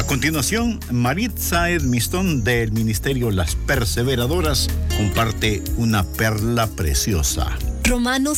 A continuación, Maritza Edmiston del Ministerio Las Perseveradoras comparte una perla preciosa. Romanos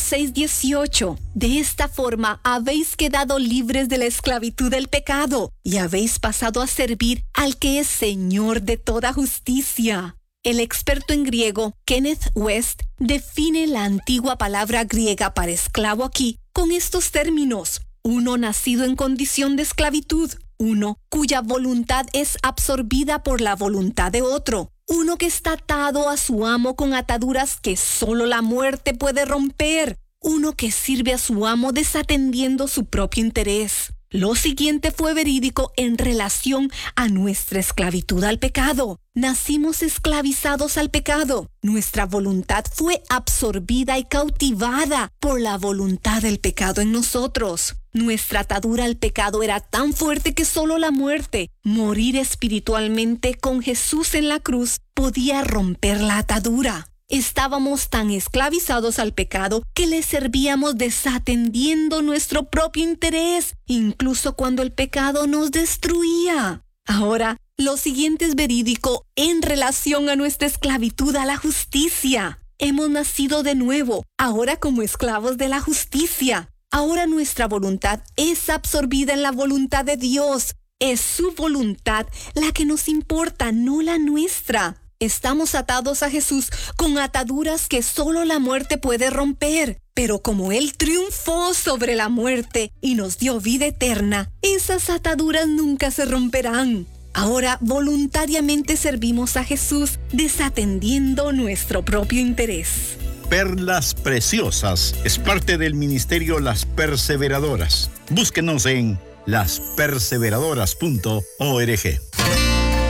6:18. De esta forma habéis quedado libres de la esclavitud del pecado y habéis pasado a servir al que es Señor de toda justicia. El experto en griego, Kenneth West, define la antigua palabra griega para esclavo aquí con estos términos: uno nacido en condición de esclavitud, uno cuya voluntad es absorbida por la voluntad de otro, uno que está atado a su amo con ataduras que solo la muerte puede romper, uno que sirve a su amo desatendiendo su propio interés. Lo siguiente fue verídico en relación a nuestra esclavitud al pecado. Nacimos esclavizados al pecado. Nuestra voluntad fue absorbida y cautivada por la voluntad del pecado en nosotros. Nuestra atadura al pecado era tan fuerte que solo la muerte, morir espiritualmente con Jesús en la cruz, podía romper la atadura. Estábamos tan esclavizados al pecado que le servíamos desatendiendo nuestro propio interés, incluso cuando el pecado nos destruía. Ahora, lo siguiente es verídico en relación a nuestra esclavitud a la justicia. Hemos nacido de nuevo, ahora como esclavos de la justicia. Ahora nuestra voluntad es absorbida en la voluntad de Dios. Es su voluntad la que nos importa, no la nuestra. Estamos atados a Jesús con ataduras que solo la muerte puede romper. Pero como Él triunfó sobre la muerte y nos dio vida eterna, esas ataduras nunca se romperán. Ahora voluntariamente servimos a Jesús desatendiendo nuestro propio interés. Perlas Preciosas es parte del Ministerio Las Perseveradoras. Búsquenos en lasperseveradoras.org.